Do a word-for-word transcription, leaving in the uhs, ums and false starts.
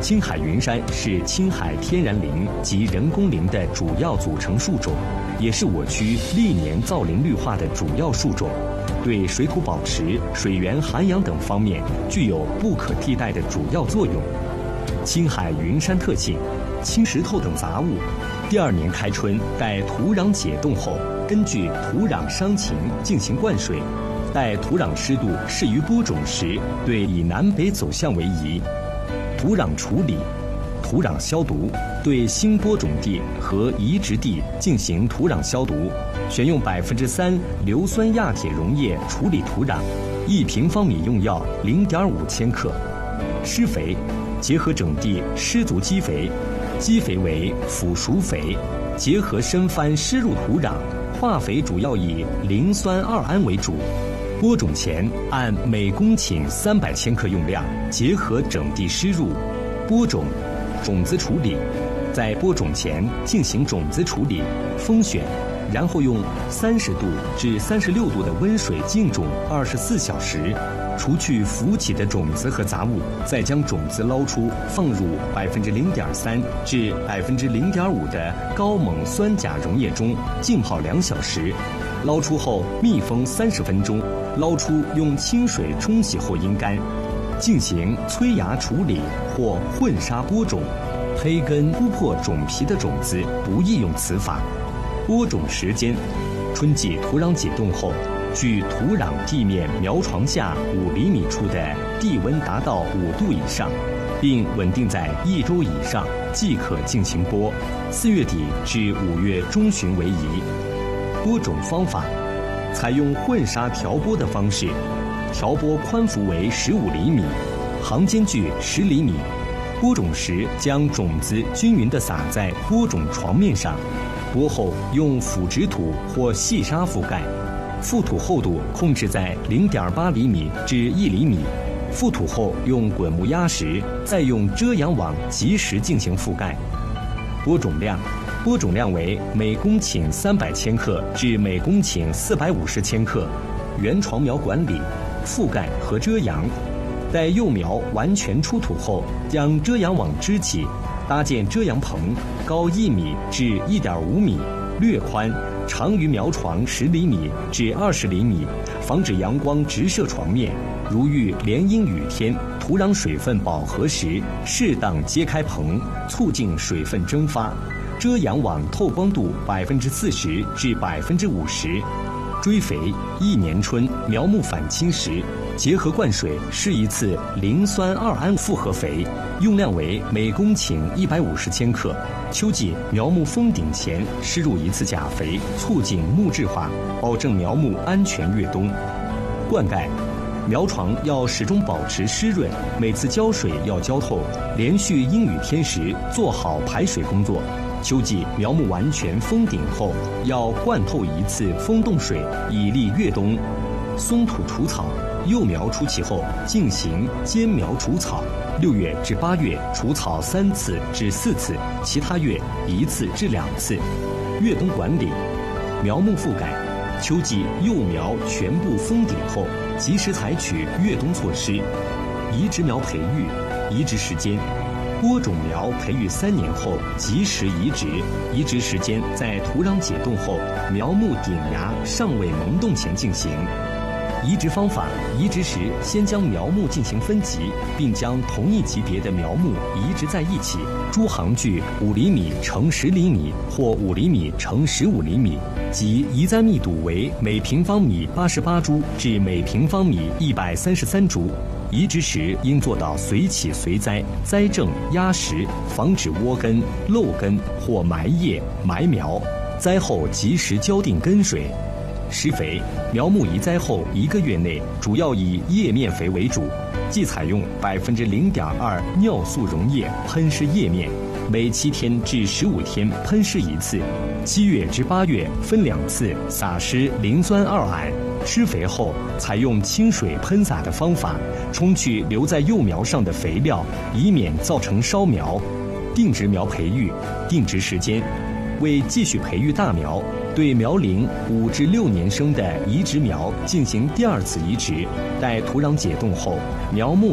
青海云杉是青海天然林及人工林的主要组成树种，也是我区历年造林绿化的主要树种，对水土保持、水源涵养等方面具有不可替代的主要作用。青海云杉特性，青石头等杂物，第二年开春待土壤解冻后，根据土壤伤情进行灌水，待土壤湿度适于播种时，对以南北走向为宜。土壤处理，土壤消毒，对新播种地和移植地进行土壤消毒，选用百分之三硫酸亚铁溶液处理土壤，一平方米用药零点五千克。施肥，结合整地施足基肥，基肥为腐熟肥，结合深翻施入土壤，化肥主要以磷酸二铵为主。播种前按每公顷三百千克用量，结合整地施入。播种，种子处理，在播种前进行种子处理、封选，然后用三十度至三十六度的温水浸种二十四小时，除去浮起的种子和杂物，再将种子捞出，放入百分之零点三至百分之零点五的高锰酸钾溶液中浸泡两小时。捞出后密封三十分钟，捞出用清水冲洗后阴干，进行催芽处理或混沙播种。黑根突破种皮的种子不宜用此法。播种时间，春季土壤解冻后，距土壤地面苗床下五厘米处的地温达到五度以上，并稳定在一周以上，即可进行播。四月底至五月中旬为宜。播种方法，采用混沙调播的方式，调播宽幅为十五厘米，行间距十厘米。播种时将种子均匀地撒在播种床面上，播后用腐殖土或细沙覆盖，覆土厚度控制在零点八厘米至一厘米。覆土后用滚木压实，再用遮阳网及时进行覆盖。播种量，播种量为每公顷三百千克至每公顷四百五十千克。原床苗管理、覆盖和遮阳。待幼苗完全出土后，将遮阳网支起，搭建遮阳棚，高一米至一点五米，略宽，长于苗床十厘米至二十厘米，防止阳光直射床面。如遇连阴雨天，土壤水分饱和时，适当揭开棚，促进水分蒸发。遮阳网透光度百分之四十至百分之五十。追肥，一年春苗木返青时，结合灌水施一次磷酸二铵复合肥，用量为每公顷一百五十千克。秋季苗木封顶前施入一次钾肥，促进木质化，保证苗木安全越冬。灌溉，苗床要始终保持湿润，每次浇水要浇透，连续阴雨天时做好排水工作。秋季苗木完全封顶后，要灌透一次风冻水，以利越冬。松土除草，幼苗出期后进行间苗除草，六月至八月除草三次至四次，其他月一次至两次。越冬管理，苗木覆盖，秋季幼苗全部封顶后，及时采取越冬措施。移植苗培育，移植时间。播种苗培育三年后及时移植，移植时间在土壤解冻后，苗木顶芽尚未萌动前进行。移植方法，移植时先将苗木进行分级，并将同一级别的苗木移植在一起，株行距五厘米乘十厘米或五厘米乘十五厘米，即移栽密度为每平方米八十八株至每平方米一百三十三株。移植时应做到随起随栽，栽正压实，防止窝根、漏根或埋叶、埋苗。栽后及时浇定根水。施肥，苗木移栽后一个月内，主要以叶面肥为主，即采用百分之零点二尿素溶液喷施叶面，每七天至十五天喷施一次，七月至八月分两次撒施磷酸二铵。施肥后，采用清水喷洒的方法，冲去留在幼苗上的肥料，以免造成烧苗。定植苗培育，定植时间，为继续培育大苗，对苗龄五至六年生的移植苗进行第二次移植，待土壤解冻后，苗木